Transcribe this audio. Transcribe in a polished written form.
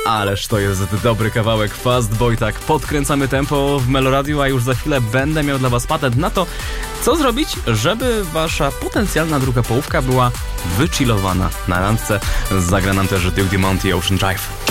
Ależ to jest dobry kawałek Fast Boy, tak podkręcamy tempo w Meloradiu, a już za chwilę będę miał dla was patent na to, co zrobić, żeby wasza potencjalna druga połówka była wychillowana na randce. Zagra nam też Duke Dumont i Ocean Drive.